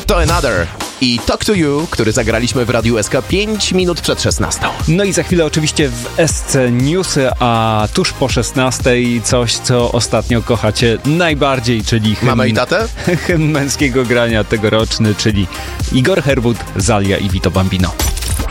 to Another i Talk to You, który zagraliśmy w Radiu SK 5 minut przed 16. No i za chwilę oczywiście w SC Newsy, a tuż po 16 coś, co ostatnio kochacie najbardziej, czyli hymn, Mamę i tatę? Hymn męskiego grania tegoroczny, czyli Igor Herwód, Zalia i Vito Bambino.